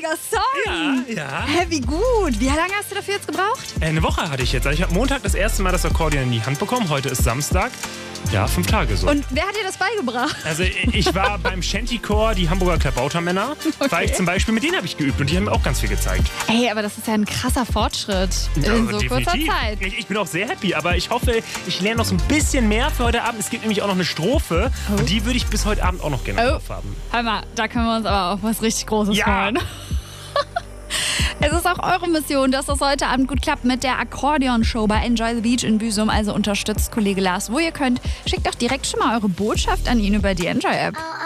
richtiger Song. Ja. Hä, wie gut. Wie lange hast du dafür jetzt gebraucht? Eine Woche hatte ich jetzt. Also ich habe Montag das erste Mal das Akkordeon in die Hand bekommen. Heute ist Samstag. Ja, 5 Tage so. Und wer hat dir das beigebracht? Also ich war beim Shantychor, die Hamburger Klabautermänner. Okay. War ich zum Beispiel, mit denen habe ich geübt und die haben mir auch ganz viel gezeigt. Ey, aber das ist ja ein krasser Fortschritt in so kurzer Zeit. Ich bin auch sehr happy, aber ich hoffe, ich lerne noch so ein bisschen mehr für heute Abend. Es gibt nämlich auch noch eine Strophe und die würde ich bis heute Abend auch noch gerne drauf haben. Hör mal, da können wir uns aber auf was richtig Großes freuen. Es ist auch eure Mission, dass das heute Abend gut klappt mit der Akkordeon-Show bei Enjoy the Beach in Büsum. Also unterstützt Kollege Lars, wo ihr könnt. Schickt doch direkt schon mal eure Botschaft an ihn über die Enjoy-App.